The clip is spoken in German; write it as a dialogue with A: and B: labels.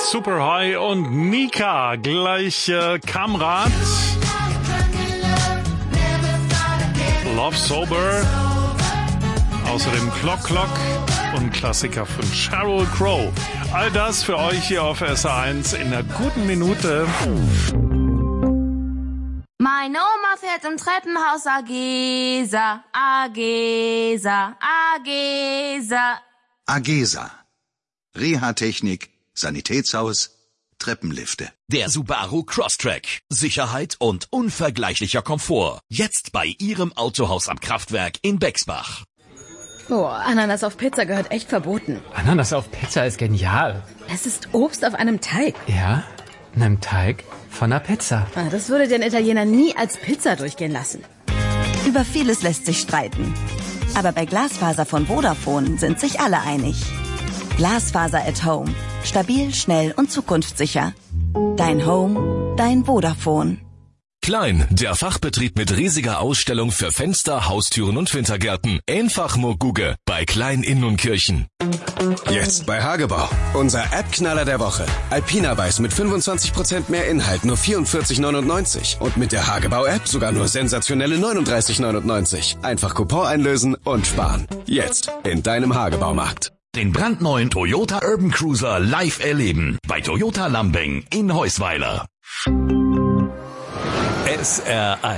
A: Super High und Nika. Gleich Kamrat. Love Sober. Außerdem Clock Clock und Klassiker von Sheryl Crow. All das für euch hier auf SR1 in einer guten Minute.
B: Meine Oma fährt im Treppenhaus Agesa, Agesa, Agesa.
C: Agesa. Reha-Technik, Sanitätshaus, Treppenlifte.
D: Der Subaru Crosstrek. Sicherheit und unvergleichlicher Komfort. Jetzt bei Ihrem Autohaus am Kraftwerk in Bexbach.
E: Boah, Ananas auf Pizza gehört echt verboten.
F: Ananas auf Pizza ist genial.
E: Es ist Obst auf einem Teig.
F: Ja, einem Teig von einer Pizza.
E: Das würde den Italiener nie als Pizza durchgehen lassen.
G: Über vieles lässt sich streiten. Aber bei Glasfaser von Vodafone sind sich alle einig. Glasfaser at Home. Stabil, schnell und zukunftssicher. Dein Home, dein Vodafone.
H: Klein, der Fachbetrieb mit riesiger Ausstellung für Fenster, Haustüren und Wintergärten. Einfach nur Guge bei Klein in Nunnkirchen.
I: Jetzt bei Hagebau. Unser App-Knaller der Woche. Alpina Weiß mit 25% mehr Inhalt, nur 44,99. Und mit der Hagebau-App sogar nur sensationelle 39,99. Einfach Coupon einlösen und sparen. Jetzt in deinem Hagebaumarkt.
D: Den brandneuen Toyota Urban Cruiser live erleben. Bei Toyota Lambing in Heusweiler. SR1